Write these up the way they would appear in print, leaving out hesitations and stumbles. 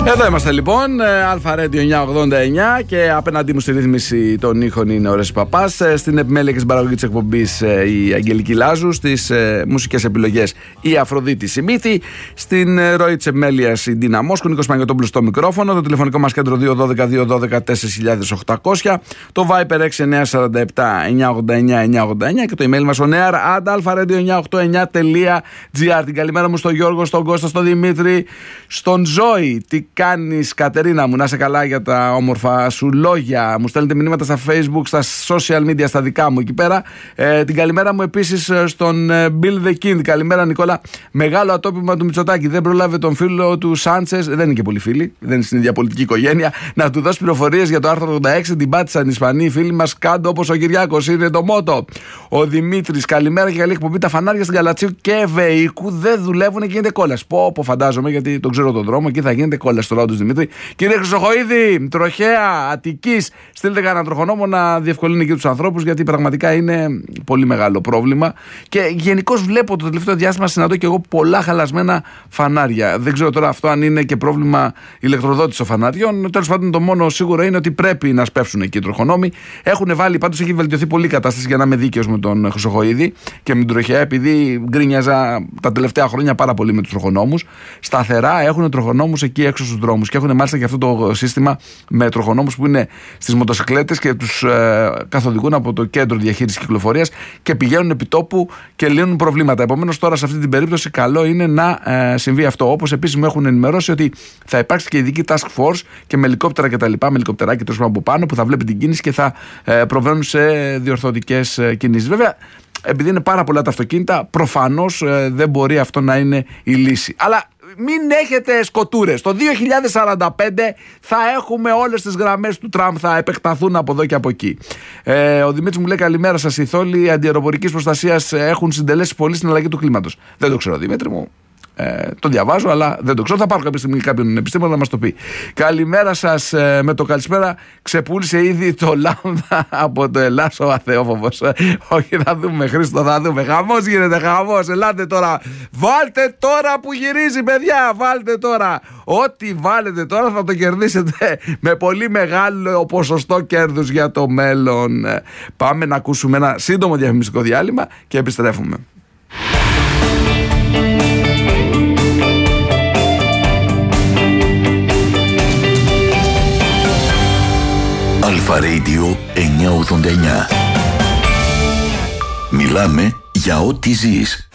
Εδώ είμαστε λοιπόν, Αλφα Radio 989 και απέναντί μου στη ρύθμιση των ήχων είναι ο Ρέσης Παπάς. Στην επιμέλεια και στην παραγωγή της εκπομπής η Αγγελική Λάζου. Στις μουσικές επιλογές η Αφροδίτη Σιμίτη. Στην ροή της επιμέλειας η Ντίνα Μόσκου, Νίκος Παναγιωτόπουλος στο μικρόφωνο. Το τηλεφωνικό μας κέντρο 212-212-4800. Το Viper 6947-989-989 και το email μας ο near@alfaradio989.gr. Την καλημέρα μου στον Γιώργο, στον Κώστα, στον Δημήτρη, στον Ζώη. Τι κάνεις, Κατερίνα μου, να είσαι καλά για τα όμορφα σου λόγια. Μου στέλνετε μηνύματα στα Facebook, στα social media, στα δικά μου εκεί πέρα. Την καλημέρα μου επίσης στον Bill the King. Καλημέρα, Νικόλα. Μεγάλο ατόπιμα του Μητσοτάκη. Δεν προλάβε τον φίλο του Σάντσες, δεν είναι και πολύ φίλοι, δεν είναι στην ίδια πολιτική οικογένεια, να του δώσει πληροφορίες για το άρθρο 86. Την πάτησαν οι Ισπανοί φίλοι μας, κάτω όπως ο Κυριάκος. Είναι το μότο. Ο Δημήτρης, καλημέρα και καλή εκπομπή. Τα φανάρια στην Γαλατσίου και Βεϊκού δεν δουλεύουν και γίνεται κόλας. Πω, φαντάζομαι, γιατί τον ξέρω τον δρόμο, εκεί θα γίνεται κόλας στο λαό του Δημήτρη. Κύριε Χρυσοχοΐδη, τροχέα Αττικής, στείλτε κανένα τροχονόμο να διευκολύνει και τους ανθρώπους, γιατί πραγματικά είναι πολύ μεγάλο πρόβλημα. Και γενικώς βλέπω το τελευταίο διάστημα, συναντώ και εγώ πολλά χαλασμένα φανάρια. Δεν ξέρω τώρα αυτό αν είναι και πρόβλημα ηλεκτροδότησης των φαναριών. Τέλος πάντων, το μόνο σίγουρο είναι ότι πρέπει να σπεύσουν εκεί οι τροχονόμοι. Έχουν βάλει, πάντως έχει βελτιωθεί πολύ η κατάσταση, για να είμαι δίκαιος με τον Χρυσοχοΐδη και με την τροχέα, επειδή γκρίνιαζα τα τελευταία χρόνια πάρα πολύ με τους τροχονόμους. Σταθερά έχουν τροχονόμους εκεί έξω στους δρόμους και έχουν μάλιστα και αυτό το σύστημα με τροχονόμους που είναι στις μοτοσυκλέτες και τους καθοδηγούν από το κέντρο διαχείρισης κυκλοφορίας και πηγαίνουν επί τόπου και λύνουν προβλήματα. Επομένως, τώρα σε αυτή την περίπτωση καλό είναι να συμβεί αυτό. Όπως επίσης μου έχουν ενημερώσει ότι θα υπάρξει και ειδική task force και με ελικόπτερα κτλ. Με ελικοπτεράκι τέλος από πάνω που θα βλέπει την κίνηση και θα προβαίνουν σε διορθωτικές κινήσεις. Βέβαια, επειδή είναι πάρα πολλά τα αυτοκίνητα, προφανώς δεν μπορεί αυτό να είναι η λύση. Αλλά μην έχετε σκοτούρες. Το 2045 θα έχουμε όλες τις γραμμές του τραμ, θα επεκταθούν από εδώ και από εκεί. Ο Δημήτρης μου λέει καλημέρα σας. Οι θόλοι αντιαεροπορικής προστασίας έχουν συντελέσει πολύ στην αλλαγή του κλίματος. Δεν το ξέρω, Δημήτρη μου. Το διαβάζω, αλλά δεν το ξέρω. Θα πάρω κάποια στιγμή κάποιον επιστήμονα να μας το πει. Καλημέρα σας. Με το καλησπέρα ξεπούλησε ήδη το λάμδα από το Ελλάς ο αθεόφοβος. Όχι, θα δούμε, Χρήστο, θα δούμε. Χαμός γίνεται, χαμός. Ελάτε τώρα. Βάλτε τώρα που γυρίζει, παιδιά. Βάλτε τώρα. Ό,τι βάλετε τώρα θα το κερδίσετε με πολύ μεγάλο ποσοστό κέρδους για το μέλλον. Πάμε να ακούσουμε ένα σύντομο διαφημιστικό διάλειμμα και επιστρέφουμε. Αλφα Radio 989. Μιλάμε για ό,τι ζεις.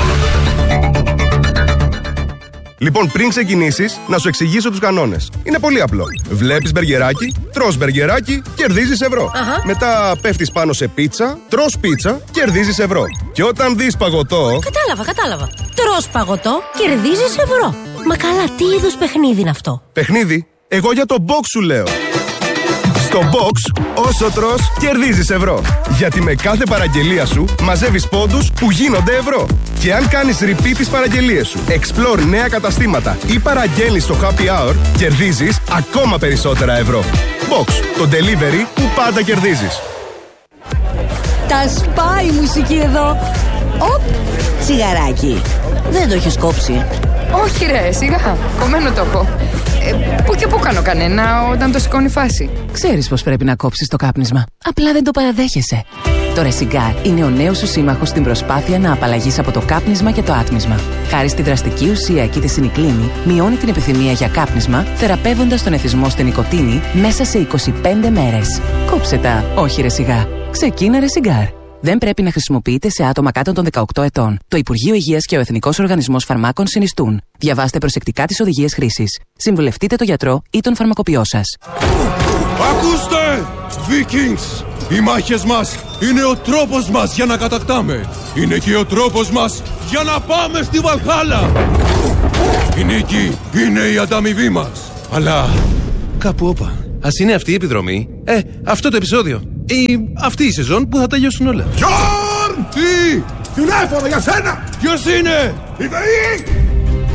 Λοιπόν, πριν ξεκινήσεις, να σου εξηγήσω τους κανόνες. Είναι πολύ απλό. Βλέπεις μπεργκεράκι, τρως μπεργκεράκι, κερδίζεις ευρώ. Μετά πέφτεις πάνω σε πίτσα, τρως πίτσα, κερδίζεις ευρώ. Και όταν δεις παγωτό... Κατάλαβα. Τρως παγωτό, κερδίζεις ευρώ. Μα καλά, τι είδους παιχνίδι είναι αυτό? Παιχνίδι? Εγώ για το box σου λέω. Στο box, όσο τρως, κερδίζεις ευρώ. Γιατί με κάθε παραγγελία σου μαζεύεις πόντους που γίνονται ευρώ. Και αν κάνεις repeat τις παραγγελίες σου, explore νέα καταστήματα ή παραγγέλνεις στο happy hour, κερδίζεις ακόμα περισσότερα ευρώ. Box, το delivery που πάντα κερδίζεις. Τα σπάει η μουσική εδώ. Οπ, τσιγαράκι. Δεν το έχεις κόψει? Όχι ρε, σιγά, κομμένο το έχω. Πού και πού κάνω κανένα όταν το σηκώνει φάση. Ξέρεις πως πρέπει να κόψεις το κάπνισμα. Απλά δεν το παραδέχεσαι. Το Ρεσιγκάρ είναι ο νέος σου σύμμαχος στην προσπάθεια να απαλλαγείς από το κάπνισμα και το άτμισμα. Χάρη στη δραστική ουσία κητεσινικλίνη, μειώνει την επιθυμία για κάπνισμα, θεραπεύοντας τον εθισμό στην νοικοτήνη μέσα σε 25 μέρες. Κόψε τα, όχι Ρεσιγκάρ. Ξεκίνα Ρεσιγκάρ. Δεν πρέπει να χρησιμοποιείται σε άτομα κάτω των 18 ετών. Το Υπουργείο Υγείας και ο Εθνικός Οργανισμός Φαρμάκων συνιστούν. Διαβάστε προσεκτικά τις οδηγίες χρήσης. Συμβουλευτείτε τον γιατρό ή τον φαρμακοποιό σας. Ακούστε! Vikings! Οι μάχες μας είναι ο τρόπος μας για να κατακτάμε. Είναι και ο τρόπος μας για να πάμε στη Βαλχάλα. Η νίκη είναι η ανταμοιβή μας. Αλλά κάπου όπα. Ας είναι αυτή η επιδρομή, αυτό το επεισόδιο ή αυτή η σεζόν που θα τελειώσουν όλα. Γιόρν! Τι! Τηλέφωνο για σένα! Ποιος είναι? Η ΔΕΗ!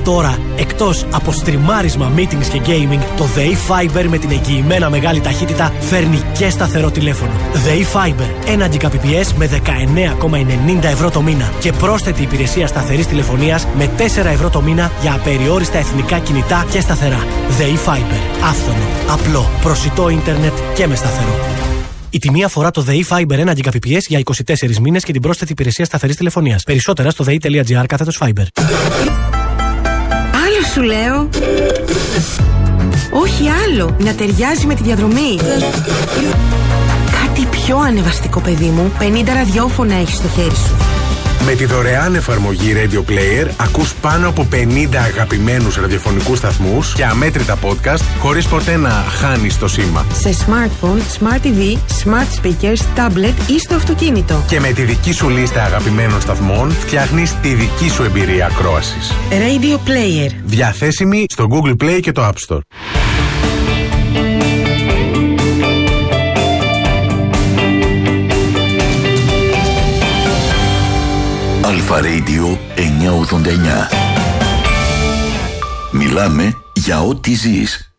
Τώρα, εκτός από στριμάρισμα, meetings και gaming, το ΔΕΗ Fiber με την εγγυημένα μεγάλη ταχύτητα φέρνει και σταθερό τηλέφωνο. ΔΕΗ Fiber, 1 Gbps με 19,90 ευρώ το μήνα και πρόσθετη υπηρεσία σταθερής τηλεφωνίας με 4 ευρώ το μήνα για απεριόριστα εθνικά κινητά και σταθερά. ΔΕΗ Fiber, άφθονο, απλό, προσιτό ίντερνετ και με σταθερό. Η τιμή αφορά το ΔΕΗ Fiber 1 Gbps για 24 μήνες και την πρόσθετη υπηρεσία σταθερής τηλεφωνίας. Περισσότερα στο dei.gr/Fiber. Άλλο σου λέω. Όχι άλλο. Να ταιριάζει με τη διαδρομή. Κάτι πιο ανεβαστικό, παιδί μου. 50 ραδιόφωνα έχεις στο χέρι σου. Με τη δωρεάν εφαρμογή Radio Player ακούς πάνω από 50 αγαπημένους ραδιοφωνικούς σταθμούς και αμέτρητα podcast χωρίς ποτέ να χάνεις το σήμα. Σε smartphone, smart TV, smart speakers, tablet ή στο αυτοκίνητο. Και με τη δική σου λίστα αγαπημένων σταθμών φτιάχνεις τη δική σου εμπειρία ακρόασης. Radio Player. Διαθέσιμη στο Google Play και το App Store. Αλφα Radio 989. Μιλάμε για ό,τι ζεις.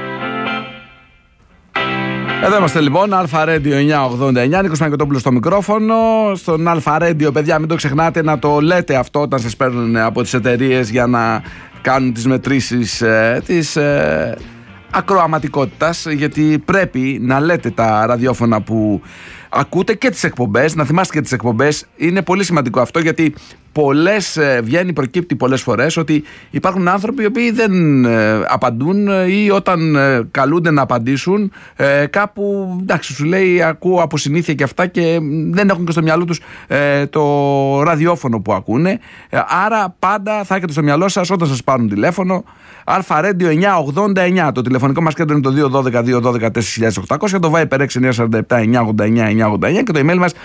Εδώ είμαστε λοιπόν, Αλφα Radio 989, Νίκος Μαγκοτόπουλος στο μικρόφωνο. Στον Αλφα Radio, παιδιά, μην το ξεχνάτε να το λέτε αυτό όταν σας παίρνουν από τις εταιρείες για να κάνουν τις μετρήσεις της ακροαματικότητας, γιατί πρέπει να λέτε τα ραδιόφωνα που ακούτε και τις εκπομπές, να θυμάστε και τις εκπομπές. Είναι πολύ σημαντικό αυτό, γιατί προκύπτει πολλές φορές ότι υπάρχουν άνθρωποι οι οποίοι δεν απαντούν ή όταν καλούνται να απαντήσουν κάπου, εντάξει, σου λέει ακούω από συνήθεια και αυτά και δεν έχουν και στο μυαλό τους το ραδιόφωνο που ακούνε. Άρα πάντα θα έχετε στο μυαλό σας όταν σας πάρουν τηλέφωνο Αλφα Radio 989. Το τηλεφωνικό μας κέντρο είναι το 212-212-4800, το Viber 6947-989-989 και το email μας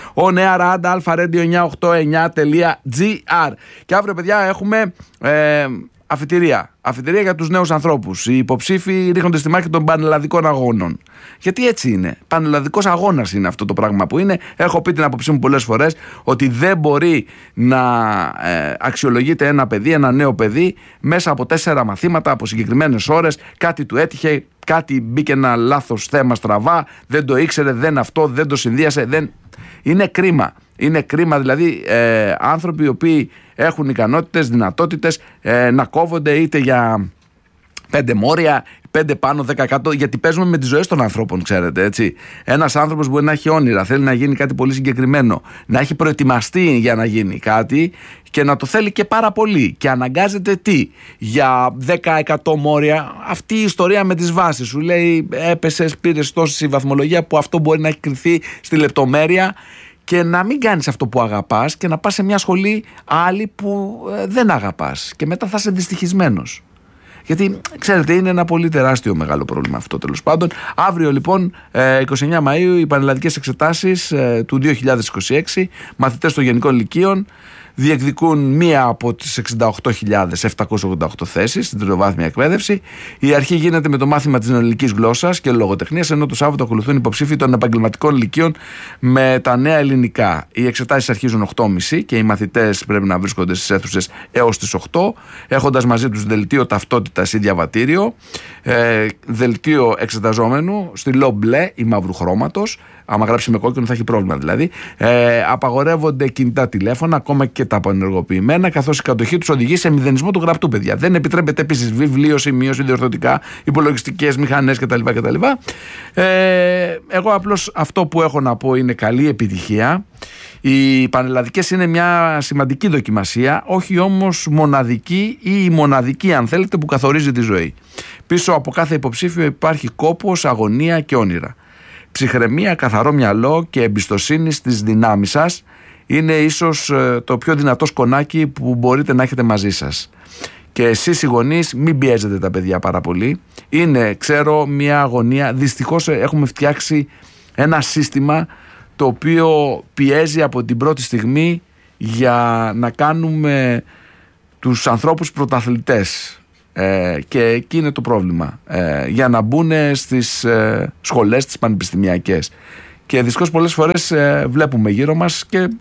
onear@alpha-radio989.gr. Και αύριο, παιδιά, έχουμε αφιτηρία για τους νέους ανθρώπους. Οι υποψήφοι ρίχνονται στη μάχη των πανελλαδικών αγώνων. Γιατί έτσι είναι. Πανελλαδικός αγώνας είναι αυτό το πράγμα που είναι. Έχω πει την άποψή μου πολλές φορές ότι δεν μπορεί να αξιολογείται ένα νέο παιδί μέσα από 4 μαθήματα, από συγκεκριμένες ώρες. Κάτι του έτυχε, κάτι μπήκε ένα λάθος θέμα στραβά, δεν το ήξερε, δεν το συνδύασε. Είναι κρίμα. Είναι κρίμα δηλαδή άνθρωποι οι οποίοι έχουν ικανότητες, δυνατότητες να κόβονται είτε για 5 μόρια, 5 πάνω, 10 κάτω, γιατί παίζουμε με τις ζωές των ανθρώπων, ξέρετε, έτσι. Ένας άνθρωπος μπορεί να έχει όνειρα, θέλει να γίνει κάτι πολύ συγκεκριμένο, να έχει προετοιμαστεί για να γίνει κάτι και να το θέλει και πάρα πολύ. Και αναγκάζεται για 10% μόρια. Αυτή η ιστορία με τις βάσεις σου λέει έπεσες, πήρες τόση βαθμολογία που αυτό μπορεί να έχει κρυθεί στη λεπτομέρεια. Και να μην κάνεις αυτό που αγαπάς και να πας σε μια σχολή άλλη που δεν αγαπάς. Και μετά θα είσαι δυστυχισμένος. Γιατί, ξέρετε, είναι ένα πολύ τεράστιο μεγάλο πρόβλημα αυτό, τέλος πάντων. Αύριο, λοιπόν, 29 Μαΐου, οι πανελλαδικές εξετάσεις του 2026, μαθητές των γενικών λυκείων διεκδικούν μία από τις 68.788 θέσεις στην τριτοβάθμια εκπαίδευση. Η αρχή γίνεται με το μάθημα της νεοελληνικής γλώσσας και λογοτεχνίας, ενώ το Σάββατο ακολουθούν υποψήφοι των επαγγελματικών λυκείων με τα νέα ελληνικά. Οι εξετάσεις αρχίζουν 8.30 και οι μαθητές πρέπει να βρίσκονται στις αίθουσες έως τις 8, έχοντας μαζί τους δελτίο ταυτότητας ή διαβατήριο, δελτίο εξεταζόμενου, στυλό μπλε ή μαύρου χρώματος. Άμα γράψει με κόκκινο θα έχει πρόβλημα δηλαδή. Απαγορεύονται κινητά τηλέφωνα, ακόμα και τα απενεργοποιημένα, καθώς η κατοχή τους οδηγεί σε μηδενισμό του γραπτού, παιδιά. Δεν επιτρέπεται επίσης βιβλίωση, μείωση, διορθωτικά, υπολογιστικές μηχανές κτλ. Εγώ απλώς αυτό που έχω να πω είναι καλή επιτυχία. Οι πανελλαδικές είναι μια σημαντική δοκιμασία, όχι όμως μοναδική ή η μοναδική, αν θέλετε, που καθορίζει τη ζωή. Πίσω από κάθε υποψήφιο υπάρχει κόπος, αγωνία και όνειρα. Ψυχραιμία, καθαρό μυαλό και εμπιστοσύνη στις δυνάμεις σας είναι ίσως το πιο δυνατό σκονάκι που μπορείτε να έχετε μαζί σας. Και εσείς οι γονείς μην πιέζετε τα παιδιά πάρα πολύ. Είναι, ξέρω, μια αγωνία. Δυστυχώς έχουμε φτιάξει ένα σύστημα το οποίο πιέζει από την πρώτη στιγμή για να κάνουμε τους ανθρώπους πρωταθλητές. Και εκεί είναι το πρόβλημα, για να μπουν στις σχολές τις πανεπιστημιακές. Και δυστυχώς πολλές φορές βλέπουμε γύρω μας και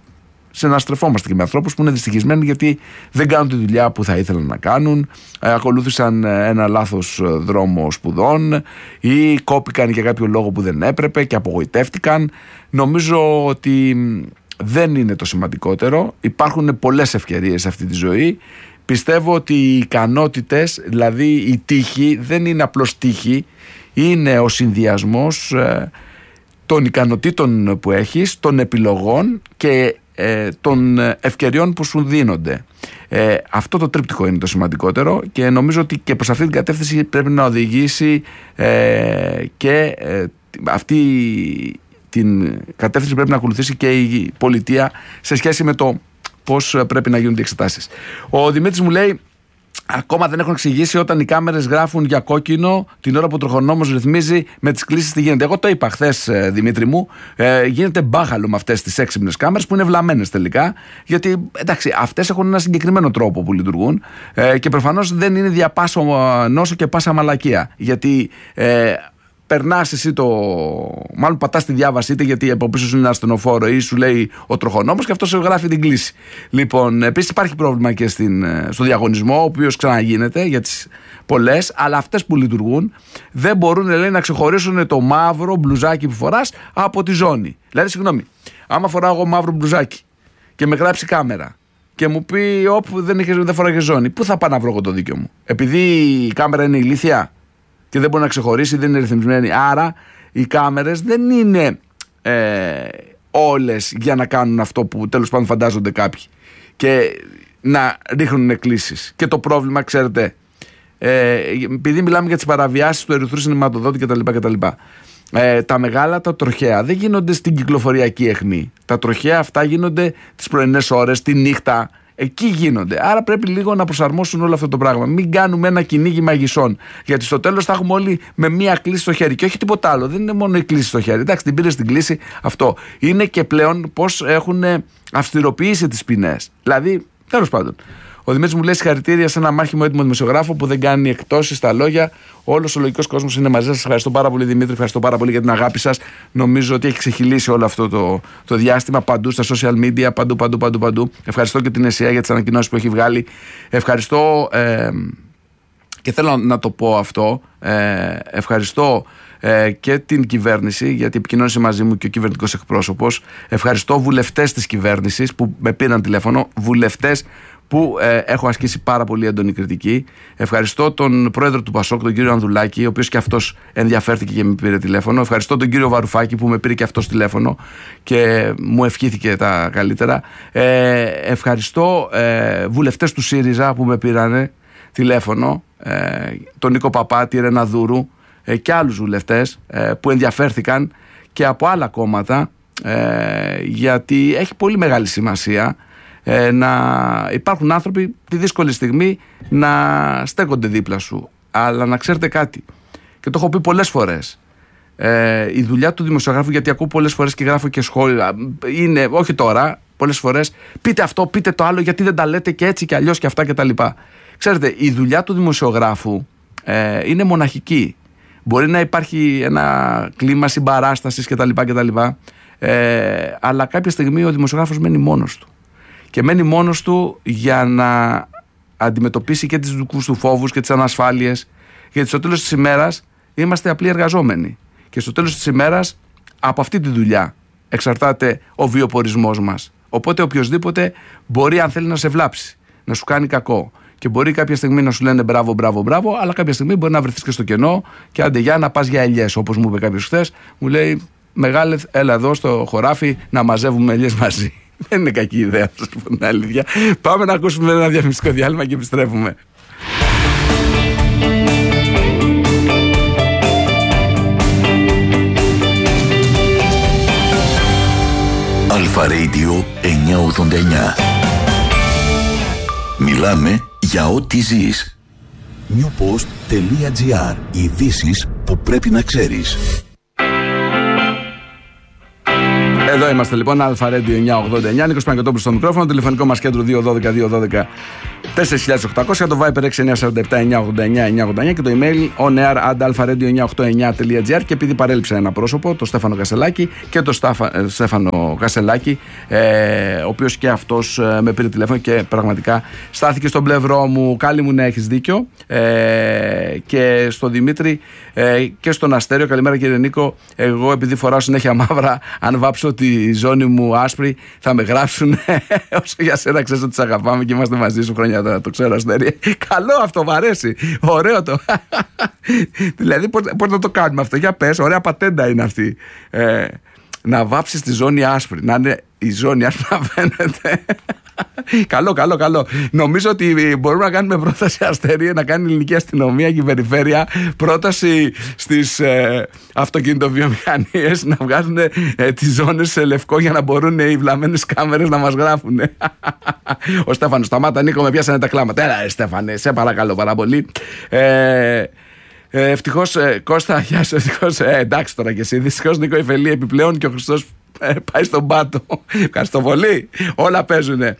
συναστρεφόμαστε και με ανθρώπους που είναι δυστυχισμένοι γιατί δεν κάνουν τη δουλειά που θα ήθελαν να κάνουν, ακολούθησαν ένα λάθος δρόμο σπουδών ή κόπηκαν για κάποιο λόγο που δεν έπρεπε και απογοητεύτηκαν. Νομίζω ότι δεν είναι το σημαντικότερο. Υπάρχουν πολλές ευκαιρίες σε αυτή τη ζωή. Πιστεύω ότι οι ικανότητες, δηλαδή η τύχη, δεν είναι απλώς τύχη, είναι ο συνδυασμός των ικανοτήτων που έχεις, των επιλογών και των ευκαιριών που σου δίνονται. Αυτό το τρίπτυχο είναι το σημαντικότερο και νομίζω ότι και προς αυτή την κατεύθυνση πρέπει να οδηγήσει και αυτή την κατεύθυνση πρέπει να ακολουθήσει και η πολιτεία σε σχέση με το πώς πρέπει να γίνονται οι εξετάσεις. Ο Δημήτρης μου λέει: ακόμα δεν έχουν εξηγήσει όταν οι κάμερες γράφουν για κόκκινο την ώρα που ο τροχονόμος ρυθμίζει με τις κλήσεις τι γίνεται. Εγώ το είπα χθες, Δημήτρη μου, γίνεται μπάχαλο με αυτές τις έξυπνες κάμερες που είναι βλαμμένες τελικά. Γιατί εντάξει, αυτές έχουν ένα συγκεκριμένο τρόπο που λειτουργούν και προφανώς δεν είναι διαπάσο νόσο και πάσα μαλακία. Γιατί περνάς εσύ μάλλον πατάς τη διάβαση, είτε γιατί από πίσω σου είναι ένα ασθενοφόρο ή σου λέει ο τροχονόμος και αυτό σου γράφει την κλήση. Λοιπόν, επίσης υπάρχει πρόβλημα και στο διαγωνισμό, ο οποίος ξαναγίνεται για τις πολλές, αλλά αυτές που λειτουργούν δεν μπορούν, λέει, να ξεχωρίσουν το μαύρο μπλουζάκι που φοράς από τη ζώνη. Δηλαδή, συγγνώμη, άμα φοράω εγώ μαύρο μπλουζάκι και με γράψει κάμερα και μου πει όπου δεν φοράγε ζώνη, πού θα πάω να βρω εγώ το δίκιο μου? Επειδή η κάμερα είναι ηλίθια και δεν μπορεί να ξεχωρίσει, δεν είναι ρυθμισμένη. Άρα οι κάμερες δεν είναι όλες για να κάνουν αυτό που τέλος πάντων φαντάζονται κάποιοι και να ρίχνουν εκκλήσεις. Και το πρόβλημα, ξέρετε, επειδή μιλάμε για τις παραβιάσεις του ερυθρού σινηματοδότη κτλ. Τα μεγάλα, τα τροχαία δεν γίνονται στην κυκλοφοριακή αιχμή. Τα τροχαία αυτά γίνονται τις πρωινές ώρες, τη νύχτα. Εκεί γίνονται. Άρα πρέπει λίγο να προσαρμόσουν όλο αυτό το πράγμα. Μην κάνουμε ένα κυνήγι μαγισσών. Γιατί στο τέλος θα έχουμε όλοι με μία κλίση στο χέρι. Και όχι τίποτα άλλο. Δεν είναι μόνο η κλίση στο χέρι. Εντάξει, την πήρε στην κλίση αυτό. Είναι και πλέον πώς έχουν αυστηροποιήσει τις ποινές. Δηλαδή, τέλος πάντων. Ο Δημήτρης μου λέει: συγχαρητήρια σε ένα μάχημο έτοιμο δημοσιογράφο που δεν κάνει εκτόσεις στα λόγια. Όλος ο λογικός κόσμος είναι μαζί σας. Ευχαριστώ πάρα πολύ, Δημήτρη. Ευχαριστώ πάρα πολύ για την αγάπη σας. Νομίζω ότι έχει ξεχυλήσει όλο αυτό το διάστημα παντού στα social media. Παντού. Ευχαριστώ και την ΕΣΥΑ για τις ανακοινώσεις που έχει βγάλει. Ευχαριστώ και θέλω να το πω αυτό. Ευχαριστώ και την κυβέρνηση, γιατί επικοινώνησε μαζί μου και ο κυβερνητικός εκπρόσωπος. Ευχαριστώ βουλευτές της κυβέρνησης που με πήραν τηλέφωνο. Βουλευτές που έχω ασκήσει πάρα πολύ έντονη κριτική. Ευχαριστώ τον πρόεδρο του ΠΑΣΟΚ, τον κύριο Ανδουλάκη, ο οποίος και αυτός ενδιαφέρθηκε και με πήρε τηλέφωνο. Ευχαριστώ τον κύριο Βαρουφάκη που με πήρε και αυτός τηλέφωνο και μου ευχήθηκε τα καλύτερα. Ευχαριστώ βουλευτές του ΣΥΡΙΖΑ που με πήρανε τηλέφωνο, τον Νίκο Παπά, τη Ρένα Δούρου και άλλους βουλευτές που ενδιαφέρθηκαν και από άλλα κόμματα, γιατί έχει πολύ μεγάλη σημασία να υπάρχουν άνθρωποι τη δύσκολη στιγμή να στέκονται δίπλα σου. Αλλά να ξέρετε κάτι, και το έχω πει πολλές φορές, η δουλειά του δημοσιογράφου, γιατί ακούω πολλές φορές και γράφω και σχόλια, είναι, όχι τώρα, πολλές φορές, πείτε αυτό, πείτε το άλλο, γιατί δεν τα λέτε και έτσι και αλλιώς και αυτά και τα λοιπά. Ξέρετε, η δουλειά του δημοσιογράφου είναι μοναχική. Μπορεί να υπάρχει ένα κλίμα συμπαράστασης κτλ. Αλλά κάποια στιγμή ο δημοσιογράφος μένει μόνος του. Και μένει μόνος του για να αντιμετωπίσει και τις δικούς του φόβους και τις ανασφάλειες. Γιατί στο τέλος της ημέρας είμαστε απλοί εργαζόμενοι. Και στο τέλος της ημέρας από αυτή τη δουλειά εξαρτάται ο βιοπορισμός μας. Οπότε οποιοσδήποτε μπορεί, αν θέλει, να σε βλάψει, να σου κάνει κακό. Και μπορεί κάποια στιγμή να σου λένε μπράβο, αλλά κάποια στιγμή μπορεί να βρεθείς και στο κενό και άντε για να πας για ελιές. Όπως μου είπε κάποιος χθες, μου λέει: μεγάλε, έλα εδώ στο χωράφι να μαζεύουμε ελιές μαζί. Δεν είναι κακή ιδέα, να σας πω την αλήθεια. Πάμε να ακούσουμε ένα διαφημιστικό διάλειμμα και επιστρέφουμε. Αλφα Radio 989. Μιλάμε για ό,τι ζεις. Newpost.gr. Ειδήσεις που πρέπει να ξέρεις. Εδώ Εδώ είμαστε λοιπόν, Αλφα Radio 989. Νίκος Παναγιωτόπουλος στο μικρόφωνο. Τηλεφωνικό μας κέντρο 212-212-4800. Το Viber 6947-989-989 και το email onair@alpha-radio989.gr. Και επειδή παρέλειψα ένα πρόσωπο, το Στέφανο Κασελάκη και το Στέφανο Κασελάκη, ο οποίος και αυτός με πήρε τηλέφωνο και πραγματικά στάθηκε στον πλευρό μου. Κάλλη μου, ναι, έχεις δίκιο. Και στον Δημήτρη και στον Αστέριο, καλημέρα κύριε Νίκο. Εγώ επειδή φοράω συνέχεια μαύρα, αν βάψω τη ζώνη μου άσπρη θα με γράψουν. Όσο για σένα ξέρεις ότι σε αγαπάμε και είμαστε μαζί σου χρόνια τώρα, το ξέρω Αστέρι. Καλό αυτό, μου αρέσει. Ωραίο το. Δηλαδή πώς να το κάνουμε αυτό, για πες, ωραία πατέντα είναι αυτή. Να βάψεις τη ζώνη άσπρη, να είναι η ζώνη άσπρη να φαίνεται. Καλό. Νομίζω ότι μπορούμε να κάνουμε πρόταση, Αστέρι, να κάνει η ελληνική αστυνομία και η περιφέρεια πρόταση στις αυτοκινητοβιομηχανίες να βγάζουν τις ζώνες σε λευκό για να μπορούν οι βλαμμένες κάμερες να μας γράφουν. Ο Στέφανος, σταμάτα Νίκο, με πιάσανε τα κλάματα. Έλα Στέφανε, σε παρακαλώ πάρα πολύ. Ευτυχώς Κώστα, γεια σου, ευτυχώς, εντάξει τώρα και εσύ. Δυστυχώς Νίκο Ιφελή επιπλέον και ο Χριστός πάει στον πάτο. Ευχαριστώ πολύ. Όλα παίζουνε.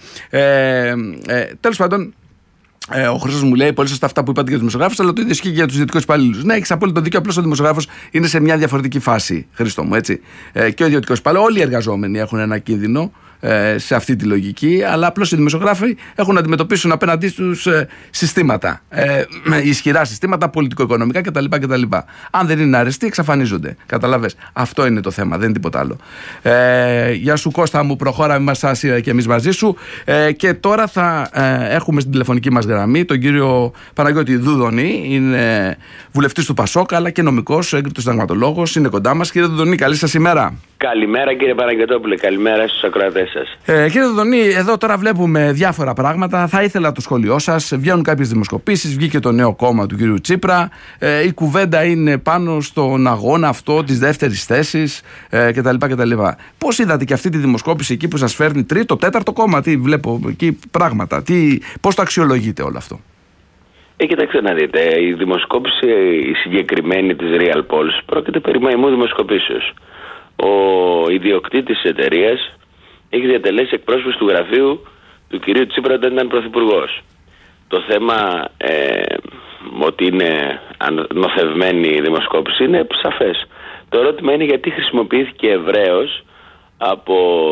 Τέλος πάντων, ο Χρήστος μου λέει πολύ σωστά αυτά που είπατε για τους δημοσιογράφους, αλλά το ίδιο ισχύει και για τους ιδιωτικούς υπαλλήλους. Ναι, έχεις απόλυτο δίκιο. Απλώς ο δημοσιογράφος είναι σε μια διαφορετική φάση, Χρήστο μου, έτσι. Και ο ιδιωτικός υπάλληλος, όλοι οι εργαζόμενοι έχουν ένα κίνδυνο σε αυτή τη λογική, αλλά απλώς οι δημοσιογράφοι έχουν να αντιμετωπίσουν απέναντί τους συστήματα. Ισχυρά συστήματα, πολιτικο-οικονομικά κτλ. Αν δεν είναι αρεστοί, εξαφανίζονται. Καταλαβες. Αυτό είναι το θέμα, δεν είναι τίποτα άλλο. Γεια σου Κώστα μου, προχώραμε μας και εμείς μαζί σου. Και τώρα θα έχουμε στην τηλεφωνική μας γραμμή τον κύριο Παναγιώτη Δουδονή. Είναι βουλευτής του Πασόκ, αλλά και νομικός, έγκριτος συνταγματολόγος. Είναι κοντά μας. Κύριε Δουδονή, καλή σας ημέρα. Καλημέρα κύριε Παναγιωτόπουλε, καλημέρα στους ακροατές σας. Κύριε Δουδονή, εδώ τώρα βλέπουμε διάφορα πράγματα. Θα ήθελα το σχόλιο σας. Βγαίνουν κάποιες δημοσκοπήσεις, βγήκε το νέο κόμμα του κύριου Τσίπρα. Η κουβέντα είναι πάνω στον αγώνα αυτό της δεύτερης θέσης κτλ. Πώς είδατε και αυτή τη δημοσκόπηση εκεί που σας φέρνει τρίτο, τέταρτο κόμμα? Τι βλέπω εκεί πράγματα, πώς το αξιολογείτε όλο αυτό? Κοιτάξτε να δείτε, η δημοσκόπηση η συγκεκριμένη της Real Polls πρόκειται περί μαϊμού δημοσκοπήσεως. Ο ιδιοκτήτης της εταιρείας έχει διατελέσει εκπρόσωπος του γραφείου του κυρίου Τσίπρα όταν ήταν πρωθυπουργός. Το θέμα ότι είναι νοθευμένη η δημοσκόπηση είναι σαφές. Το ερώτημα είναι γιατί χρησιμοποιήθηκε ευρέως από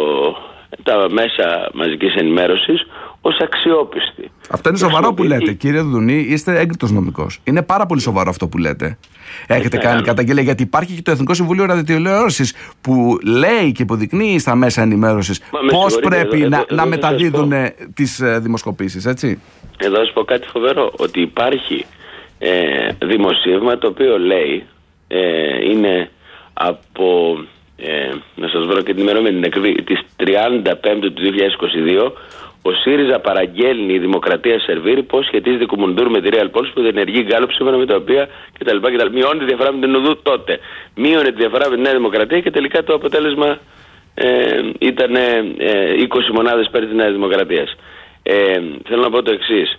τα μέσα μαζικής ενημέρωσης ως αξιόπιστη. Αυτό είναι σοβαρό που λέτε, κύριε Δουδουνή. Είστε έγκριτος νομικός. Είναι πάρα πολύ σοβαρό αυτό που λέτε. Έχετε κάνει καταγγελία, γιατί υπάρχει και το Εθνικό Συμβούλιο Ραδιοτηλεόρασης που λέει και υποδεικνύει στα μέσα ενημέρωσης πώς πρέπει να μεταδίδουν τις δημοσκοπήσεις, έτσι. Εδώ σας πω κάτι φοβερό, ότι υπάρχει δημοσίευμα το οποίο λέει είναι από να σας βρω και την ημερομηνία της 35 του 2022. Ο ΣΥΡΙΖΑ παραγγέλνει η Δημοκρατία Σερβίρη πώς σχετίζεται η Κουμουντούρ με τη Real Polls που ενεργεί γκάλωπ σύμφωνα με τα οποία κτλ. Μειώνει τη διαφορά με την Ουδού τότε. Μείωνε τη διαφορά με τη Νέα Δημοκρατία και τελικά το αποτέλεσμα ήταν 20 μονάδες πέρυσι της Νέας Δημοκρατίας. Θέλω να πω το εξής.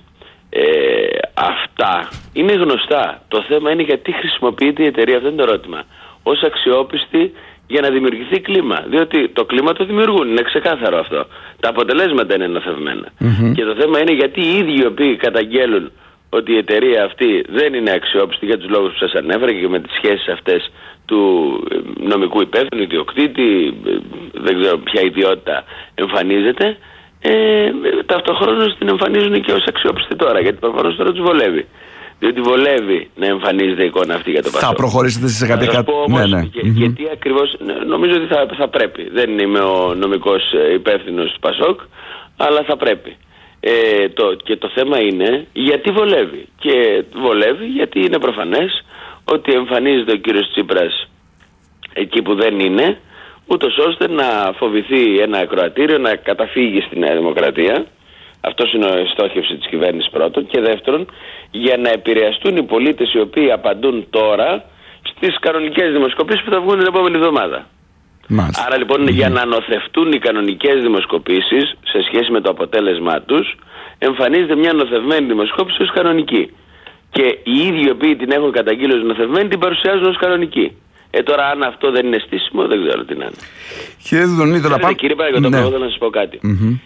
Αυτά είναι γνωστά. Το θέμα είναι γιατί χρησιμοποιείται η εταιρεία, αυτό είναι το ερώτημα, ως αξιόπιστη για να δημιουργηθεί κλίμα. Διότι το κλίμα το δημιουργούν, είναι ξεκάθαρο αυτό. Τα αποτελέσματα είναι νοθευμένα. Και το θέμα είναι γιατί οι ίδιοι οι οποίοι καταγγέλουν ότι η εταιρεία αυτή δεν είναι αξιόπιστη για τους λόγους που σας ανέφερα και με τις σχέσεις αυτές του νομικού υπεύθυνου, ιδιοκτήτη, δεν ξέρω ποια ιδιότητα εμφανίζεται, ταυτοχρόνως την εμφανίζουν και ως αξιόπιστη τώρα, γιατί προφανώς τώρα τους βολεύει. Διότι βολεύει να εμφανίζεται η εικόνα αυτή για το Πασόκ. Θα προχωρήσετε σε κάποια... Θα σας πω όμως, γιατί ακριβώς, νομίζω ότι θα πρέπει. Δεν είμαι ο νομικός υπεύθυνος του Πασόκ, αλλά θα πρέπει. Και το θέμα είναι γιατί βολεύει. Και βολεύει γιατί είναι προφανές ότι εμφανίζεται ο κύριος Τσίπρας εκεί που δεν είναι, ούτως ώστε να φοβηθεί ένα ακροατήριο, να καταφύγει στη Νέα Δημοκρατία. Αυτός είναι η στόχευση της κυβέρνησης πρώτον. Και δεύτερον, για να επηρεαστούν οι πολίτες οι οποίοι απαντούν τώρα στις κανονικές δημοσκοπήσεις που θα βγουν την επόμενη εβδομάδα. Άρα λοιπόν για να νοθευτούν οι κανονικές δημοσκοπήσεις σε σχέση με το αποτέλεσμά τους, εμφανίζεται μια νοθευμένη δημοσκόπηση ως κανονική. Και οι ίδιοι οι οποίοι την έχουν καταγγείλει ως νοθευμένη την παρουσιάζουν ως κανονική. Τώρα αν αυτό δεν είναι στήσιμο, δεν ξέρω τι να είναι. Κύριε Δουδονή, τώρα πάμε. Κύριε Παναγιώτοπουλε, θέλω να σας πω κάτι.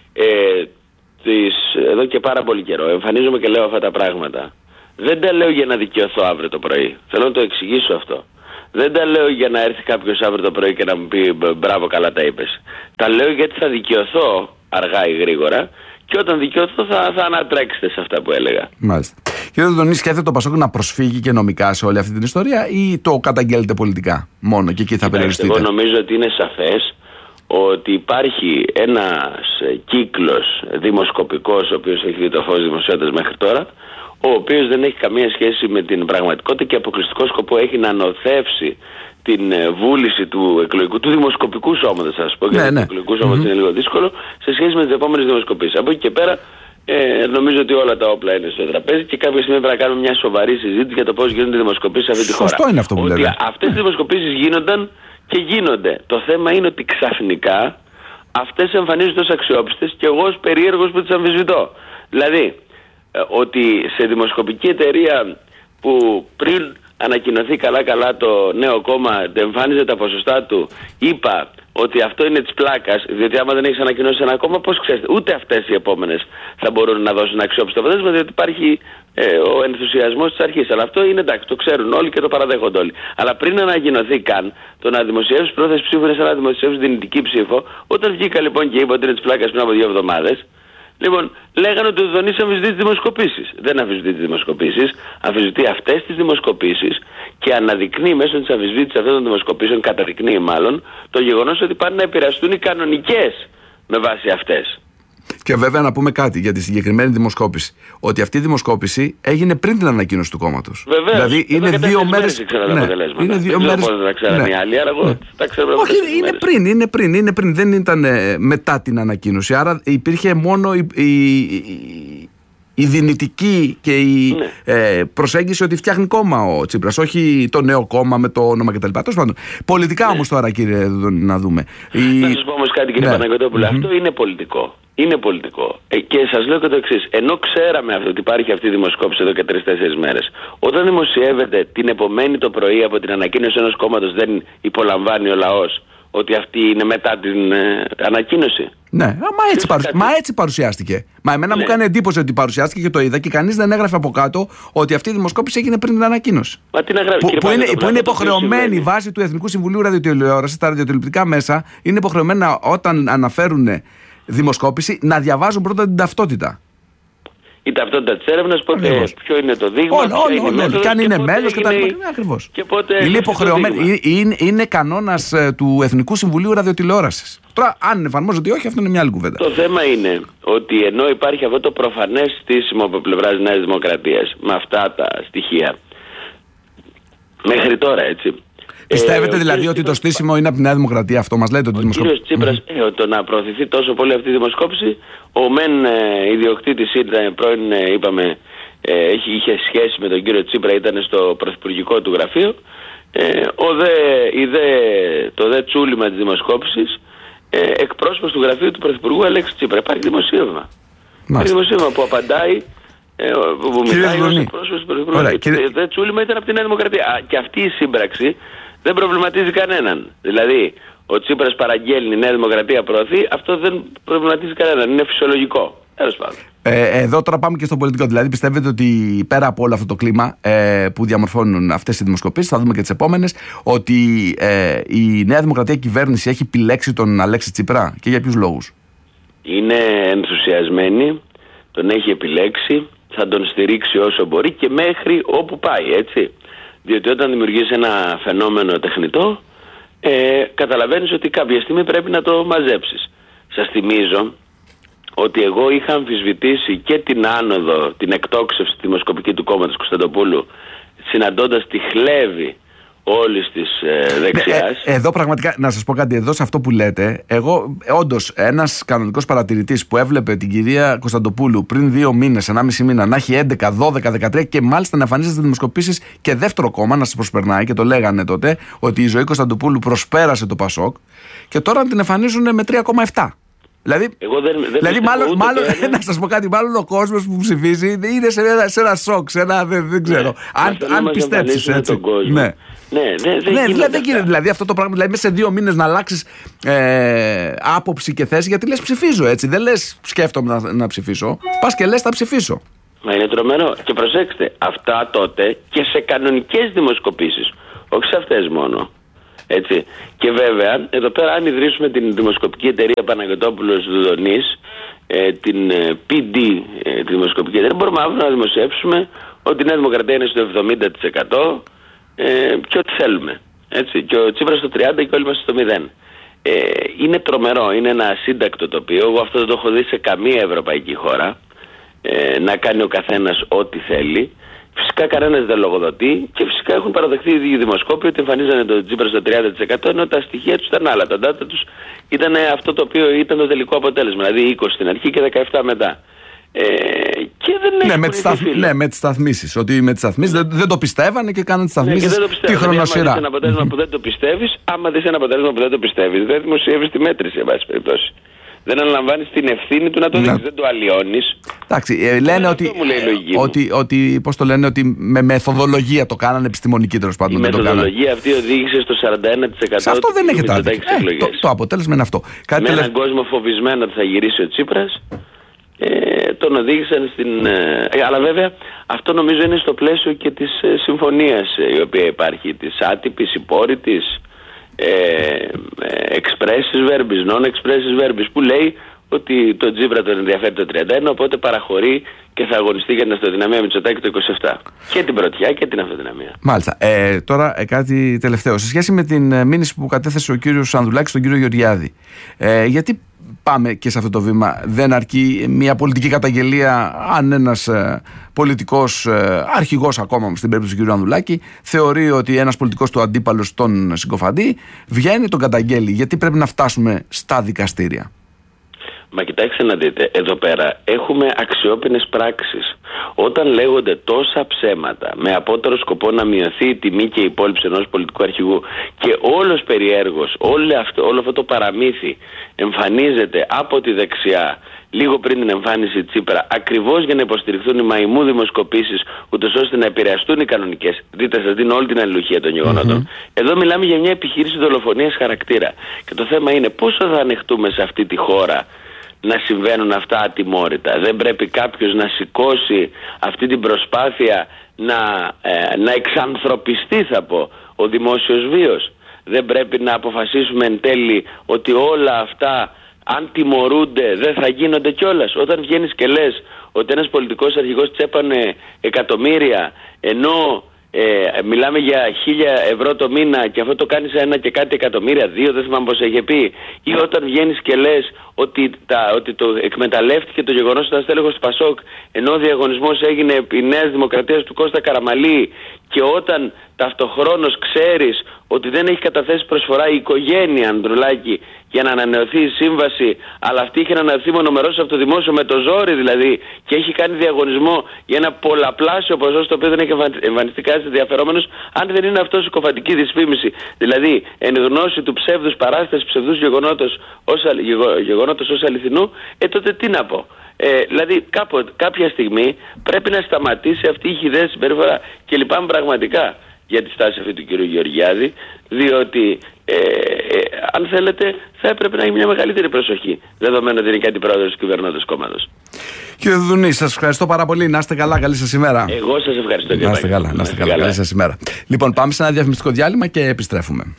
Εδώ και πάρα πολύ καιρό εμφανίζομαι και λέω αυτά τα πράγματα. Δεν τα λέω για να δικαιωθώ αύριο το πρωί. Θέλω να το εξηγήσω αυτό. Δεν τα λέω για να έρθει κάποιος αύριο το πρωί και να μου πει μπράβο, καλά τα είπες. Τα λέω γιατί θα δικαιωθώ αργά ή γρήγορα και όταν δικαιωθώ θα ανατρέξετε σε αυτά που έλεγα. Μάλιστα. Κύριε Δουδονή, σκέφτεται το Πασόκ να προσφύγει και νομικά σε όλη αυτή την ιστορία ή το καταγγέλλεται πολιτικά μόνο και εκεί θα περιοριστείτε? Εγώ νομίζω ότι είναι σαφές ότι υπάρχει ένας κύκλος δημοσκοπικός ο οποίος έχει δει το φως δημοσιότητας μέχρι τώρα, ο οποίος δεν έχει καμία σχέση με την πραγματικότητα και αποκλειστικό σκοπό έχει να νοθεύσει την βούληση του εκλογικού, του δημοσκοπικού σώματος, θα σας πω, γιατί το εκλογικού σώματος είναι λίγο δύσκολο, σε σχέση με τις επόμενες δημοσκοπήσεις. Από εκεί και πέρα νομίζω ότι όλα τα όπλα είναι στο τραπέζι και κάποια στιγμή πρέπει να κάνουμε μια σοβαρή συζήτηση για το πώς γίνονται οι δημοσκοπήσεις σε αυτή τη χώρα. Σωστό είναι αυτό που λέτε. Ότι αυτές οι δημοσκοπήσεις γίνονταν και γίνονται. Το θέμα είναι ότι ξαφνικά αυτές εμφανίζονται ως αξιόπιστες και εγώ ως περίεργος που τις αμφισβητώ. Δηλαδή, ότι σε δημοσκοπική εταιρεία που πριν ανακοινωθεί καλά το νέο κόμμα, εμφάνιζε τα ποσοστά του, είπα ότι αυτό είναι της πλάκας, διότι άμα δεν έχεις ανακοινώσει ένα κόμμα, πώς ξέρετε, ούτε αυτές οι επόμενες θα μπορούν να δώσουν αξιόπιστο αποτέλεσμα, διότι υπάρχει ο ενθουσιασμός της αρχής. Αλλά αυτό είναι εντάξει, το ξέρουν όλοι και το παραδέχονται όλοι. Αλλά πριν ανακοινωθεί καν, το να δημοσιεύσεις πρόθεση ψήφου είναι σαν να δημοσιεύσεις δυνητική ψήφο. Όταν βγήκα λοιπόν και είπα ότι είναι της πλάκας πριν από 2 εβδομάδες, λοιπόν, λέγανε ότι ο Δονής αμφισβητεί τις δημοσκοπήσεις. Δεν αμφισβητεί τις δημοσκοπήσεις, αμφισβητεί αυτές τις δημοσκοπήσεις και αναδεικνύει μέσω της αμφισβήτησης αυτών των δημοσκοπήσεων, καταδεικνύει μάλλον, το γεγονός ότι πάνε να επηρεαστούν οι κανονικές με βάση αυτές. Και βέβαια να πούμε κάτι για τη συγκεκριμένη δημοσκόπηση. Ότι αυτή η δημοσκόπηση έγινε πριν την ανακοίνωση του κόμματος. Βεβαίως. Δηλαδή είναι 2 μέρες. Είναι 2 μέρες. Δεν τα ξέρανε οι άλλοι, άρα εγώ τα ξέρω. Όχι, είναι πριν. Δεν ήταν μετά την ανακοίνωση. Άρα υπήρχε μόνο η δυνητική και η προσέγγιση ότι φτιάχνει κόμμα ο Τσίπρας, όχι το νέο κόμμα με το όνομα κτλ. Τέλος πάντων. Πολιτικά όμως τώρα, κύριε, να δούμε. Να σας πω όμως κάτι, κύριε Παναγιώτοπουλε, αυτό είναι πολιτικό. Είναι πολιτικό. Και σας λέω και το εξής. Ενώ ξέραμε ότι υπάρχει αυτή η δημοσκόπηση εδώ και 3-4 μέρες, όταν δημοσιεύεται την επομένη το πρωί από την ανακοίνωση ενός κόμματος, δεν υπολαμβάνει ο λαός ότι αυτή είναι μετά την ανακοίνωση? Ναι, μα έτσι παρουσιάστηκε. Μα εμένα μου κάνει εντύπωση ότι παρουσιάστηκε και το είδα και κανείς δεν έγραφε από κάτω ότι αυτή η δημοσκόπηση έγινε πριν την ανακοίνωση. Μα τι να γράφει, που είναι υποχρεωμένη βάσει του Εθνικού Συμβουλίου Ραδιοτηλεόρασης, τα ραδιοτηλεοπτικά μέσα είναι υποχρεωμένα όταν αναφέρουν δημοσκόπηση να διαβάζουν πρώτα την ταυτότητα. Η ταυτότητα της έρευνας, πότε, ποιο είναι το δείγμα, όλοι. Και αν είναι μέλος και τα λοιπά. Ακριβώς. Είναι υποχρεωμένο. Είναι κανόνας του Εθνικού Συμβουλίου Ραδιοτηλεόρασης. Τώρα, αν εφαρμόζεται ή όχι, αυτό είναι μια άλλη κουβέντα. Το θέμα είναι ότι ενώ υπάρχει αυτό το προφανές στήσιμο από πλευράς Νέας Δημοκρατίας με αυτά τα στοιχεία, μέχρι τώρα έτσι. Πιστεύετε δηλαδή ότι το στήσιμο είναι από τη Νέα Δημοκρατία, αυτό μας λέτε? Ο κύριος Τσίπρας, το να προωθηθεί τόσο πολύ αυτή η δημοσκόπηση, ο μεν ιδιοκτήτης ήταν πρώην, είπαμε, είχε σχέση με τον κύριο Τσίπρα, ήταν στο πρωθυπουργικό του γραφείο, το δε τσούλημα της δημοσκόπησης, εκπρόσωπος του γραφείου του πρωθυπουργού Αλέξη Τσίπρα. Υπάρχει δημοσίευμα. Υπάρχει δημοσίευμα που απαντάει, που μιλάει ως εκπρόσωπος του πρωθυπουργού. Το δε τσούλημα ήταν από τη Νέα Δημοκρατία. Και αυτή η σύμπραξη δεν προβληματίζει κανέναν. Δηλαδή, ο Τσίπρας παραγγέλνει, η Νέα Δημοκρατία προωθεί, αυτό δεν προβληματίζει κανέναν. Είναι φυσιολογικό. Τέλος πάντων. Εδώ τώρα πάμε και στο πολιτικό. Δηλαδή, πιστεύετε ότι πέρα από όλο αυτό το κλίμα που διαμορφώνουν αυτές οι δημοσκοπήσεις, θα δούμε και τις επόμενες, ότι η Νέα Δημοκρατία κυβέρνηση έχει επιλέξει τον Αλέξη Τσίπρα και για ποιους λόγους? Είναι ενθουσιασμένη, τον έχει επιλέξει, θα τον στηρίξει όσο μπορεί και μέχρι όπου πάει, έτσι. Διότι όταν δημιουργείς ένα φαινόμενο τεχνητό, καταλαβαίνεις ότι κάποια στιγμή πρέπει να το μαζέψεις. Σας θυμίζω ότι εγώ είχα αμφισβητήσει και την άνοδο, την εκτόξευση τη δημοσκοπική του κόμματος Κωνσταντοπούλου, συναντώντας τη χλέβη όλης της δεξιάς. Εδώ πραγματικά, να σας πω κάτι, εδώ σε αυτό που λέτε, εγώ όντως ένας κανονικός παρατηρητής που έβλεπε την κυρία Κωνσταντοπούλου πριν 2 μήνες, 1,5 μήνα, να έχει 11, 12, 13 και μάλιστα να εμφανίζεται στις δημοσκοπήσεις και δεύτερο κόμμα να σας προσπερνάει, και το λέγανε τότε ότι η Ζωή Κωνσταντοπούλου προσπέρασε το Πασόκ, και τώρα την εμφανίζουν με 3,7. Δηλαδή μάλλον να σας πω κάτι, μάλλον ο κόσμος που ψηφίζει είναι σε ένα σοκ, δεν ξέρω. Αν πιστέψεις έτσι. Δεν γίνεται δηλαδή αυτό το πράγμα. Δηλαδή μέσα σε 2 μήνες να αλλάξεις άποψη και θέση, γιατί λες ψηφίζω έτσι. Δεν λες σκέφτομαι να ψηφίσω. Πας και λες θα ψηφίσω. Μα είναι τρομερό. Και προσέξτε, αυτά τότε και σε κανονικές δημοσκοπήσεις, όχι σε αυτές μόνο. Έτσι. Και βέβαια, εδώ πέρα, αν ιδρύσουμε την δημοσκοπική εταιρεία Παναγιωτόπουλος Δουδονής, την PD, τη δημοσκοπική εταιρεία, μπορούμε αύριο να δημοσιεύσουμε ότι η Νέα Δημοκρατία είναι στο 70% και ό,τι θέλουμε. Έτσι. Και ο Τσίπρας στο 30% και όλοι είμαστε στο 0%. Είναι τρομερό, είναι ένα ασύντακτο τοπίο. Εγώ αυτό δεν το έχω δει σε καμία ευρωπαϊκή χώρα. Να κάνει ο καθένας ό,τι θέλει. Φυσικά κανένας δεν λογοδοτεί και φυσικά έχουν παραδεχθεί οι δημοσκόποι ότι εμφανίζανε τον Τσίπρα στο 30%, ενώ τα στοιχεία τους ήταν άλλα. Τα data τους ήταν αυτό το οποίο ήταν το τελικό αποτέλεσμα. Δηλαδή 20 στην αρχή και 17 μετά. Και δεν με τις σταθμίσεις. Ότι με τις σταθμίσεις δεν το πιστεύανε και κάνανε τις σταθμίσεις τη χρονοσυρά. Άμα δεις ένα αποτέλεσμα που δεν το πιστεύεις, άμα δεις ένα αποτέλεσμα που δεν το πιστεύεις, δεν δημοσιεύεις τη μέτρηση, εν πάση περιπτώσει. Δεν αναλαμβάνεις την ευθύνη του να το δείξεις, δεν το αλλοιώνεις. Εντάξει, λένε ότι πώς το λένε, ότι με μεθοδολογία το κάνανε, επιστημονική τέλος πάντων. Η μεθοδολογία αυτή οδήγησε στο 41%. Αυτό δεν έχετε άδικο. Το αποτέλεσμα είναι αυτό. Με έναν κόσμο φοβισμένο ότι θα γυρίσει ο Τσίπρας, τον οδήγησαν στην... αλλά βέβαια αυτό νομίζω είναι στο πλαίσιο και της συμφωνίας η οποία υπάρχει, της άτυπης, υπόρρητης, expressis verbis, non-expressis verbis, που λέει ότι το Τσίπρα τον ενδιαφέρει το 31, οπότε παραχωρεί και θα αγωνιστεί για την αυτοδυναμία Μητσοτάκη το 27. Και την πρωτιά και την αυτοδυναμία. Μάλιστα. Τώρα κάτι τελευταίο. Σε σχέση με την μήνυση που κατέθεσε ο κύριος Ανδρουλάκης στον κύριο Γεωργιάδη, γιατί πάμε και σε αυτό το βήμα? Δεν αρκεί μια πολιτική καταγγελία αν ένας πολιτικός αρχηγός, ακόμα στην περίπτωση του κ. Ανδρουλάκη, θεωρεί ότι ένας πολιτικός του αντίπαλος τον συγκοφαντεί, βγαίνει, τον καταγγέλει? Γιατί πρέπει να φτάσουμε στα δικαστήρια? Μα κοιτάξτε να δείτε, εδώ πέρα έχουμε αξιόπινες πράξεις. Όταν λέγονται τόσα ψέματα με απότερο σκοπό να μειωθεί η τιμή και η υπόλοιψη ενός πολιτικού αρχηγού και όλος περιέργως όλο αυτό το παραμύθι εμφανίζεται από τη δεξιά λίγο πριν την εμφάνιση Τσίπρα, ακριβώς για να υποστηριχθούν οι μαϊμού δημοσκοπήσεις, ούτως ώστε να επηρεαστούν οι κανονικές. Δείτε, σας δίνω όλη την αλληλουχία των γεγονότων. Εδώ μιλάμε για μια επιχείρηση δολοφονίας χαρακτήρα. Και το θέμα είναι πόσο θα ανεχτούμε σε αυτή τη χώρα να συμβαίνουν αυτά ατιμόρυτα. Δεν πρέπει κάποιος να σηκώσει αυτή την προσπάθεια να εξανθρωπιστεί, θα πω, ο δημόσιος βίος? Δεν πρέπει να αποφασίσουμε εν τέλει ότι όλα αυτά, αν τιμωρούνται, δεν θα γίνονται κιόλας? Όταν βγαίνεις και λες ότι ένας πολιτικός αρχηγός τσέπανε εκατομμύρια, ενώ μιλάμε για 1.000 ευρώ το μήνα και αυτό το κάνει σε 1 και κάτι εκατομμύρια, 2, δεν θυμάμαι πώς είχε πει. Ή όταν βγαίνεις και λες ότι το εκμεταλλεύτηκε το γεγονός ότι ήταν στέλεχος του Πασόκ, ενώ ο διαγωνισμός έγινε επί Νέας Δημοκρατίας του Κώστα Καραμαλή, και όταν ταυτοχρόνως ξέρεις ότι δεν έχει καταθέσει προσφορά η οικογένεια Ανδρουλάκη για να ανανεωθεί η σύμβαση, αλλά αυτή είχε ανανεωθεί μονομερώς από το δημόσιο, με το ζόρι δηλαδή, και έχει κάνει διαγωνισμό για ένα πολλαπλάσιο ποσό, στο οποίο δεν έχει εμφανιστεί κανένας ενδιαφερόμενος, αν δεν είναι αυτό συκοφαντική δυσφήμιση, δηλαδή εν γνώση του ψεύδους παράστασης, ψευδούς γεγονότος ως αληθινού, τότε τι να πω? Δηλαδή κάποια στιγμή πρέπει να σταματήσει αυτή η χυδαία συμπεριφορά, και λυπάμαι πραγματικά για τη στάση αυτή του κ. Γεωργιάδη, διότι αν θέλετε θα έπρεπε να έχει μια μεγαλύτερη προσοχή, δεδομένου ότι είναι και αντιπρόεδρος του κυβερνώντος κόμματος. Κύριε Δουδουνή, σας ευχαριστώ πάρα πολύ. Να είστε καλά, καλή σας ημέρα. Εγώ σας ευχαριστώ. Να είστε καλά, καλή σας ημέρα. Λοιπόν, πάμε σε ένα διαφημιστικό διάλειμμα και επιστρέφουμε.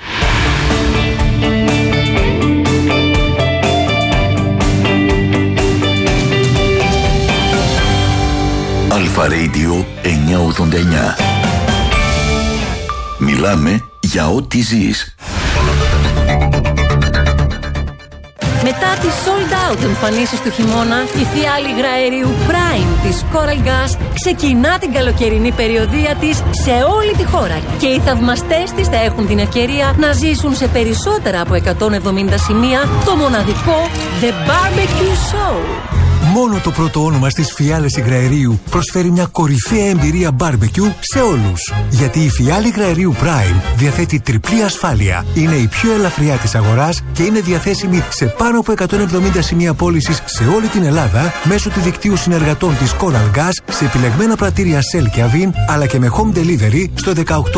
Αλφα Radio 989. Μιλάμε για ό,τι ζεις. Μετά τις sold out εμφανίσεις του χειμώνα, η φιάλη υγραερίου Prime της Coral Gas ξεκινά την καλοκαιρινή περιοδεία της σε όλη τη χώρα, και οι θαυμαστές της θα έχουν την ευκαιρία να ζήσουν σε περισσότερα από 170 σημεία το μοναδικό The Barbecue Show. Μόνο το πρώτο όνομα στις Φιάλες Υγραερίου προσφέρει μια κορυφαία εμπειρία barbecue σε όλους. Γιατί η Φιάλη Υγραερίου Prime διαθέτει τριπλή ασφάλεια. Είναι η πιο ελαφριά της αγοράς και είναι διαθέσιμη σε πάνω από 170 σημεία πώλησης σε όλη την Ελλάδα μέσω του δικτύου συνεργατών της Coral Gas σε επιλεγμένα πρατήρια Shell και Avin, αλλά και με home delivery στο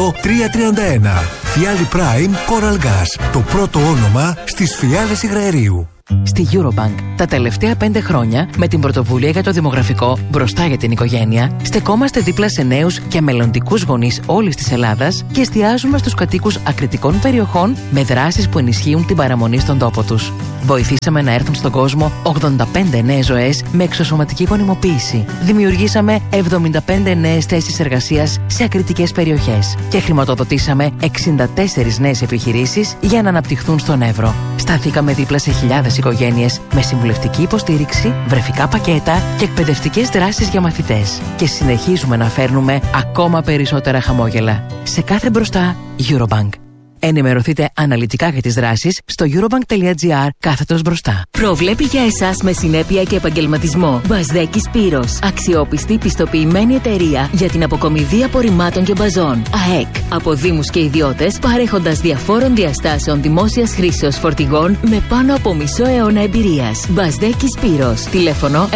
18331. Φιάλη Prime Coral Gas. Το πρώτο όνομα στις Φιάλες Υγραερίου. Στη Eurobank, τα τελευταία 5 χρόνια, με την πρωτοβουλία για το δημογραφικό μπροστά για την οικογένεια, στεκόμαστε δίπλα σε νέους και μελλοντικούς γονείς όλης της Ελλάδας και εστιάζουμε στους κατοίκους ακριτικών περιοχών με δράσεις που ενισχύουν την παραμονή στον τόπο τους. Βοηθήσαμε να έρθουν στον κόσμο 85 νέες ζωές με εξωσωματική γονιμοποίηση. Δημιουργήσαμε 75 νέες θέσεις εργασίας σε ακριτικές περιοχές και χρηματοδοτήσαμε 64 νέες επιχειρήσεις για να αναπτυχθούν στον Εύρο. Σταθήκαμε δίπλα σε χιλιάδες οικογένειες με συμβουλευτική υποστήριξη, βρεφικά πακέτα και εκπαιδευτικές δράσεις για μαθητές. Και συνεχίζουμε να φέρνουμε ακόμα περισσότερα χαμόγελα. Σε κάθε μπροστά, Eurobank. Ενημερωθείτε αναλυτικά για τις δράσεις στο eurobank.gr/μπροστά. Προβλέπει για εσάς με συνέπεια και επαγγελματισμό. Μπαζδέκη Σπύρος. Αξιόπιστη πιστοποιημένη εταιρεία για την αποκομιδή απορριμμάτων και μπαζών. ΑΕΚ. Από δήμους και ιδιώτες, παρέχοντας διαφόρων διαστάσεων δημόσιας χρήσεως φορτηγών με πάνω από μισό αιώνα εμπειρίας. Μπαζδέκη Σπύρος. Τηλέφωνο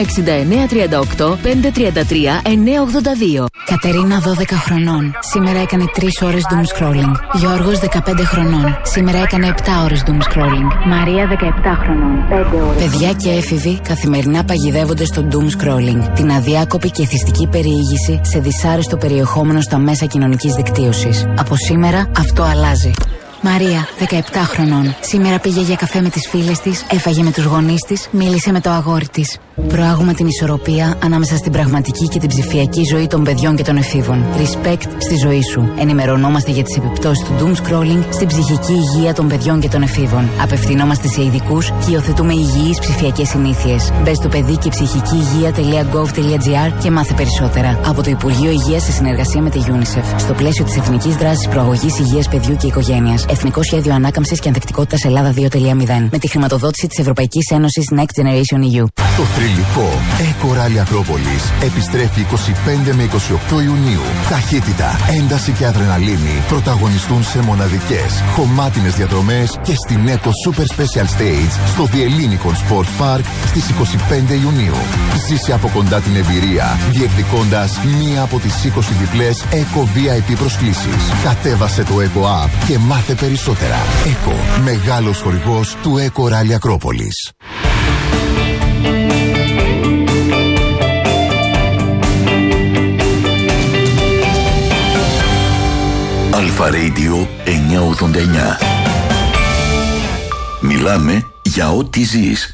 6938 533 982. Κατερίνα 12 χρονών. Σήμερα έκανε 3 ώρες doom scrolling. Γιώργος 15 χρονών. Σήμερα έκανε 7 ώρες doom scrolling. Μαρία 17 χρονών. 5 ώρες. Παιδιά και έφηβοι καθημερινά παγιδεύονται στο doom scrolling. Την αδιάκοπη και εθιστική περιήγηση σε δυσάρεστο περιεχόμενο στα μέσα κοινωνικής δικτύωσης. Από σήμερα αυτό αλλάζει. Μαρία, 17 χρονών. Σήμερα πήγε για καφέ με τις φίλες της, έφαγε με τους γονείς της, μίλησε με το αγόρι της. Προάγουμε την ισορροπία ανάμεσα στην πραγματική και την ψηφιακή ζωή των παιδιών και των εφήβων. Respect στη ζωή σου. Ενημερωνόμαστε για τις επιπτώσεις του doom scrolling στην ψυχική υγεία των παιδιών και των εφήβων. Απευθυνόμαστε σε ειδικούς και υιοθετούμε υγιείς ψηφιακές συνήθειες. Μπες στο παιδί και ψυχική υγεία.gov.gr και μάθε περισσότερα. Από το Υπουργείο Υγείας σε συνεργασία με τη UNICEF. Στο πλαίσιο της Εθνικής Δράσης Προαγωγής Υγείας Παιδιού και Οικογένειας. Εθνικό Σχέδιο Ανάκαμψης και Ανθεκτικότητας Ελλάδα 2.0. Με τη χρηματοδότηση της Ευρωπαϊκής Ένωσης Next Generation EU. Το θρυλικό Eco Rally Ακρόπολης επιστρέφει 25 με 28 Ιουνίου. Ταχύτητα, ένταση και αδρεναλίνη πρωταγωνιστούν σε μοναδικές, χωμάτινες διαδρομές και στην Eco Super Special Stage στο The Ellinikon Sports Park στις 25 Ιουνίου. Ζήσε από κοντά την εμπειρία, διεκδικώντας μία από τις 20 διπλές Eco VIP προσκλήσεις. Κατέβασε το Eco App και μάθε περισσότερα. Eco, μεγάλος χορηγός του Eco Rally Ακρόπολης. Αλφα Radio 989. Μιλάμε για ό,τι ζεις.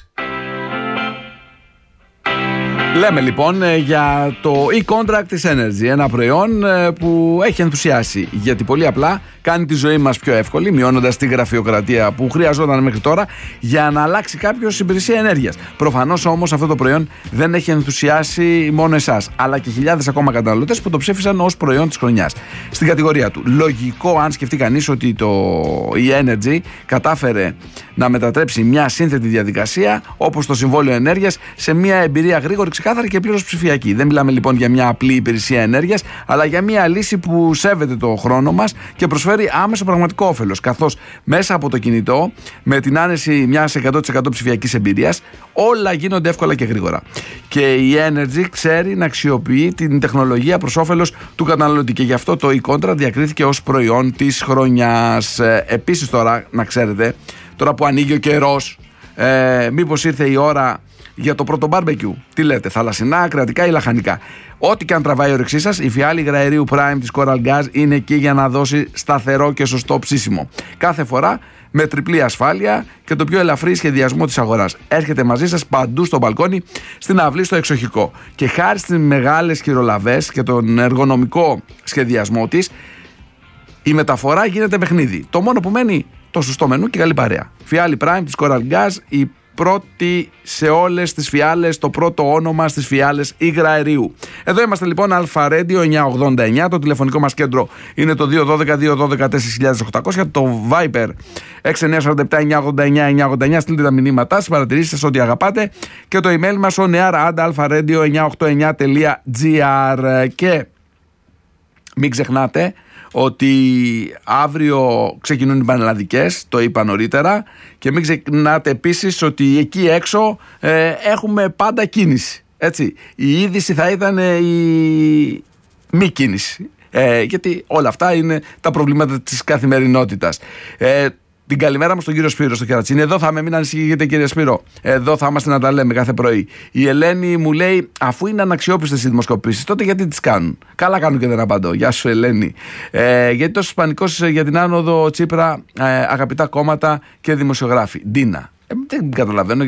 Λέμε λοιπόν για το e-contract της Energy, ένα προϊόν που έχει ενθουσιάσει, γιατί πολύ απλά κάνει τη ζωή μας πιο εύκολη, μειώνοντας τη γραφειοκρατία που χρειαζόταν μέχρι τώρα για να αλλάξει κάποιος υπηρεσία ενέργειας. Προφανώς όμως αυτό το προϊόν δεν έχει ενθουσιάσει μόνο εσάς, αλλά και χιλιάδες ακόμα καταναλωτές που το ψήφισαν ως προϊόν της χρονιάς στην κατηγορία του. Λογικό, αν σκεφτεί κανείς ότι η Energy κατάφερε να μετατρέψει μια σύνθετη διαδικασία όπως το συμβόλαιο ενέργειας σε μια εμπειρία γρήγορη, ξεκάθαρη και πλήρως ψηφιακή. Δεν μιλάμε λοιπόν για μια απλή υπηρεσία ενέργειας, αλλά για μια λύση που σέβεται το χρόνο μας και προσφέρει άμεσο πραγματικό όφελος. Καθώς μέσα από το κινητό, με την άνεση μιας 100% ψηφιακής εμπειρίας, όλα γίνονται εύκολα και γρήγορα. Και η Energy ξέρει να αξιοποιεί την τεχνολογία προς όφελος του καταναλωτή. Και γι' αυτό το e-contract διακρίθηκε ως προϊόν της χρονιάς. Επίσης, τώρα να ξέρετε, τώρα που ανοίγει ο καιρός, μήπως ήρθε η ώρα για το πρώτο μπάρμπεκιου? Τι λέτε, θαλασσινά, κρατικά ή λαχανικά? Ό,τι και αν τραβάει η όρεξή σας, η Φιάλη Υγραερίου Prime της Coral Gas είναι εκεί για να δώσει σταθερό και σωστό ψήσιμο. Κάθε φορά με τριπλή ασφάλεια και το πιο ελαφρύ σχεδιασμό της αγοράς. Έρχεται μαζί σας παντού στο μπαλκόνι, στην αυλή, στο εξοχικό. Και χάρη στις μεγάλες χειρολαβές και τον εργονομικό σχεδιασμό της, η μεταφορά γίνεται παιχνίδι. Το μόνο που μένει, το σωστό μενού και καλή παρέα. Φιάλη Prime της Coral Gas, η πρώτη σε όλες τις φιάλες, το πρώτο όνομα στις φιάλες υγραερίου. Εδώ είμαστε λοιπόν, Αλφα Radio 989. Το τηλεφωνικό μας κέντρο είναι το 212-212-4800. Το Viber 6947-989-989. Στείλτε τα μηνύματά σας, παρατηρήσεις σας, ό,τι αγαπάτε. Και το email μας on air @alfaradio989.gr. Και μην ξεχνάτε ότι αύριο ξεκινούν οι πανελλαδικές, το είπα νωρίτερα, και μην ξεχνάτε επίσης ότι εκεί έξω έχουμε πάντα κίνηση. Έτσι. Η είδηση θα ήταν η μη κίνηση, γιατί όλα αυτά είναι τα προβλήματα της καθημερινότητας. Την καλημέρα μου στον κύριο Σπύρο στο Κερατσίνι. Εδώ θα είμαι, μην ανησυχείτε κύριε Σπύρο. Εδώ θα είμαστε να τα λέμε κάθε πρωί. Η Ελένη μου λέει, αφού είναι αναξιόπιστες οι δημοσκοπήσεις, τότε γιατί τις κάνουν? Καλά κάνουν και δεν απαντώ. Γεια σου Ελένη. Γιατί τόσο πανικός για την άνοδο Τσίπρα, αγαπητά κόμματα και δημοσιογράφοι? Ντίνα. Δεν καταλαβαίνω.